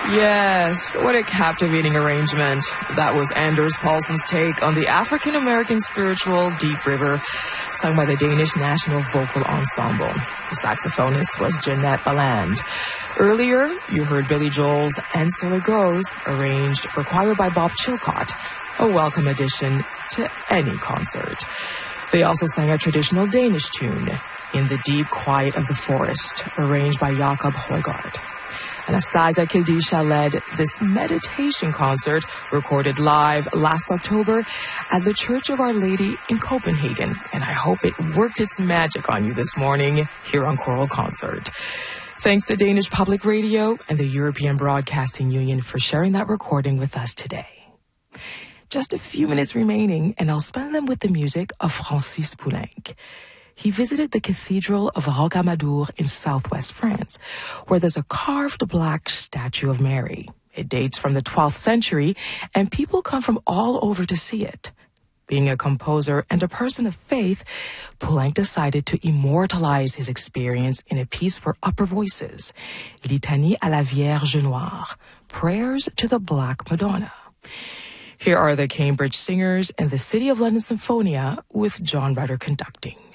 Yes, what a captivating arrangement. That was Anders Paulson's take on the African-American spiritual Deep River, sung by the Danish National Vocal Ensemble. The saxophonist was Jeanette Balland. Earlier, you heard Billy Joel's And So It Goes, arranged for choir by Bob Chilcott, a welcome addition to any concert. They also sang a traditional Danish tune, In the Deep Quiet of the Forest, arranged by Jakob Højgaard. Anastasia Kildisha led this meditation concert recorded live last October at the Church of Our Lady in Copenhagen, and I hope it worked its magic on you this morning here on Choral Concert. Thanks to Danish Public Radio and the European Broadcasting Union for sharing that recording with us today. Just a few minutes remaining, and I'll spend them with the music of Francis Poulenc. He visited the Cathedral of Rocamadour in southwest France, where there's a carved black statue of Mary. It dates from the 12th century, and people come from all over to see it. Being a composer and a person of faith, Poulenc decided to immortalize his experience in a piece for upper voices, Litanie à la Vierge Noire, Prayers to the Black Madonna. Here are the Cambridge Singers and the City of London Symphonia with John Rutter conducting.